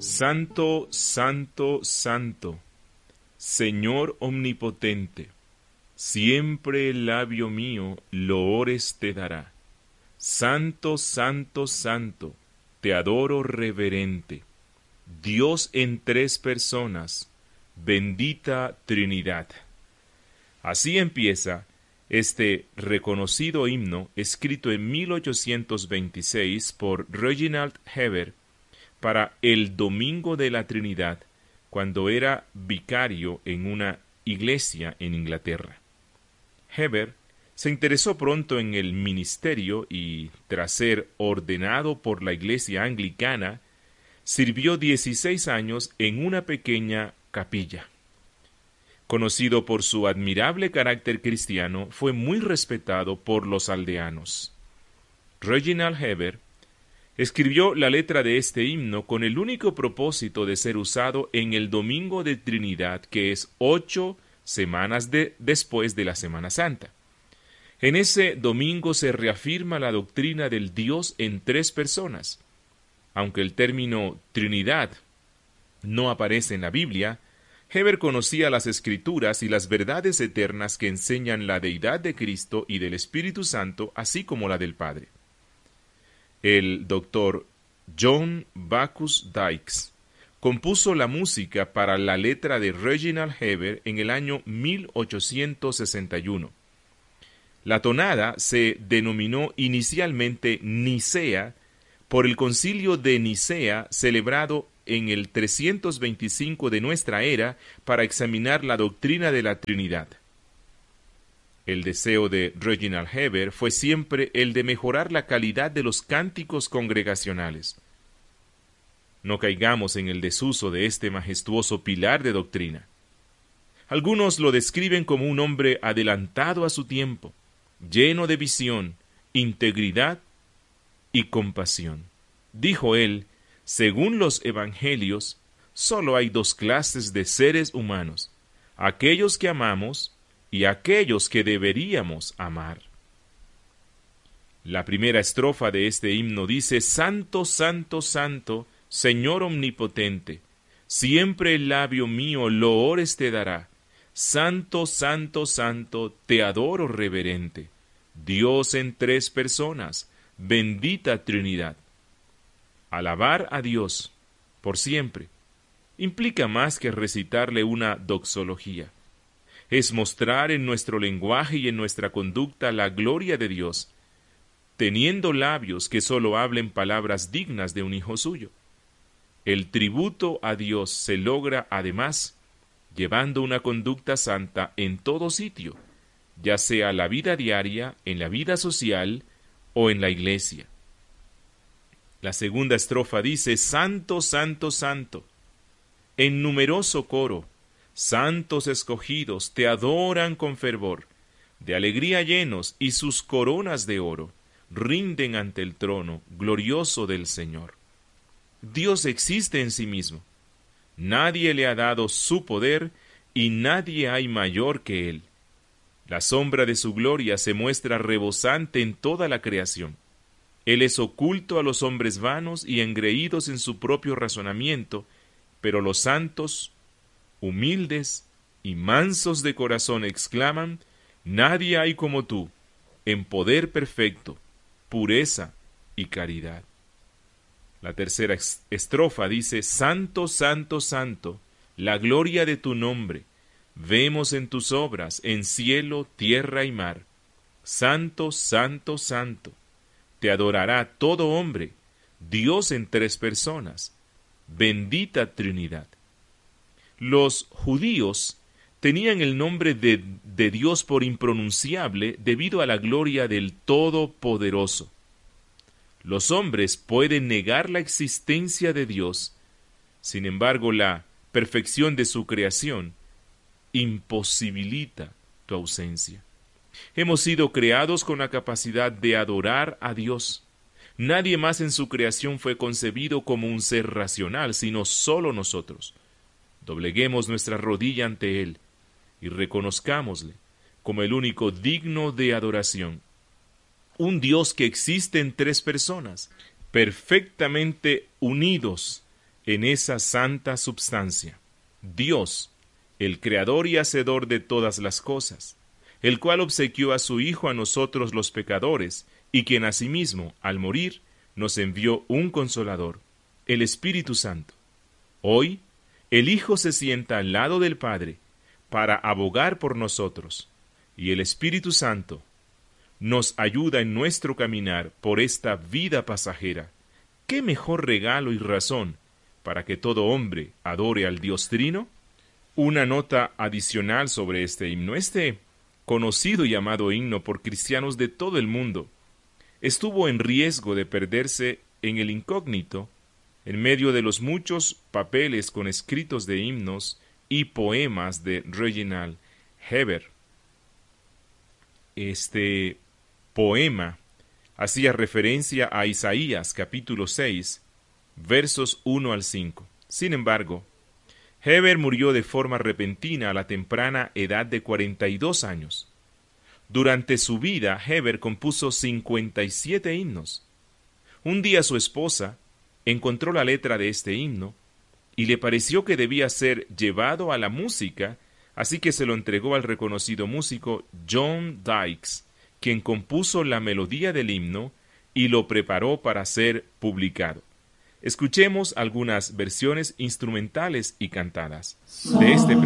Santo, santo, santo, Señor omnipotente, siempre el labio mío loores te dará. Santo, santo, santo, te adoro reverente. Dios en tres personas, bendita Trinidad. Así empieza este reconocido himno escrito en 1826 por Reginald Heber para el Domingo de la Trinidad, cuando era vicario en una iglesia en Inglaterra. Heber se interesó pronto en el ministerio y, tras ser ordenado por la iglesia anglicana, sirvió 16 años en una pequeña capilla. Conocido por su admirable carácter cristiano, fue muy respetado por los aldeanos. Reginald Heber escribió la letra de este himno con el único propósito de ser usado en el Domingo de Trinidad, que es 8 semanas después de la Semana Santa. En ese domingo se reafirma la doctrina del Dios en tres personas. Aunque el término Trinidad no aparece en la Biblia, Heber conocía las Escrituras y las verdades eternas que enseñan la deidad de Cristo y del Espíritu Santo, así como la del Padre. El doctor John Bacchus Dykes compuso la música para la letra de Reginald Heber en el año 1861. La tonada se denominó inicialmente Nicea por el concilio de Nicea celebrado en el 325 de nuestra era para examinar la doctrina de la Trinidad. El deseo de Reginald Heber fue siempre el de mejorar la calidad de los cánticos congregacionales. No caigamos en el desuso de este majestuoso pilar de doctrina. Algunos lo describen como un hombre adelantado a su tiempo, lleno de visión, integridad y compasión. Dijo él, según los evangelios, solo hay dos clases de seres humanos, aquellos que amamos y aquellos que deberíamos amar. La primera estrofa de este himno dice, Santo, santo, santo, Señor omnipotente, siempre el labio mío loores te dará. Santo, santo, santo, te adoro reverente. Dios en tres personas, bendita Trinidad. Alabar a Dios por siempre implica más que recitarle una doxología. Es mostrar en nuestro lenguaje y en nuestra conducta la gloria de Dios, teniendo labios que sólo hablen palabras dignas de un hijo suyo. El tributo a Dios se logra, además, llevando una conducta santa en todo sitio, ya sea la vida diaria, en la vida social o en la iglesia. La segunda estrofa dice, Santo, santo, santo. En numeroso coro, santos escogidos te adoran con fervor, de alegría llenos y sus coronas de oro rinden ante el trono glorioso del Señor. Dios existe en sí mismo. Nadie le ha dado su poder y nadie hay mayor que Él. La sombra de su gloria se muestra rebosante en toda la creación. Él es oculto a los hombres vanos y engreídos en su propio razonamiento, pero los santos, humildes y mansos de corazón exclaman, nadie hay como tú, en poder perfecto, pureza y caridad. La tercera estrofa dice, Santo, santo, santo, la gloria de tu nombre, vemos en tus obras, en cielo, tierra y mar. Santo, santo, santo, te adorará todo hombre, Dios en tres personas, bendita Trinidad. Los judíos tenían el nombre de Dios por impronunciable debido a la gloria del Todopoderoso. Los hombres pueden negar la existencia de Dios, sin embargo la perfección de su creación imposibilita tu ausencia. Hemos sido creados con la capacidad de adorar a Dios. Nadie más en su creación fue concebido como un ser racional, sino solo nosotros. Dobleguemos nuestra rodilla ante Él y reconozcámosle como el único digno de adoración. Un Dios que existe en tres personas, perfectamente unidos en esa santa substancia, Dios, el creador y hacedor de todas las cosas, el cual obsequió a su Hijo a nosotros los pecadores, y quien asimismo, al morir, nos envió un Consolador, el Espíritu Santo. Hoy, el Hijo se sienta al lado del Padre para abogar por nosotros, y el Espíritu Santo nos ayuda en nuestro caminar por esta vida pasajera. ¿Qué mejor regalo y razón para que todo hombre adore al Dios Trino? Una nota adicional sobre este himno. Este conocido y amado himno por cristianos de todo el mundo estuvo en riesgo de perderse en el incógnito en medio de los muchos papeles con escritos de himnos y poemas de Reginald Heber. Este poema hacía referencia a Isaías capítulo 6, versos 1 al 5. Sin embargo, Heber murió de forma repentina a la temprana edad de 42 años. Durante su vida, Heber compuso 57 himnos. Un día su esposa encontró la letra de este himno y le pareció que debía ser llevado a la música, así que se lo entregó al reconocido músico John Dykes, quien compuso la melodía del himno y lo preparó para ser publicado. Escuchemos algunas versiones instrumentales y cantadas de este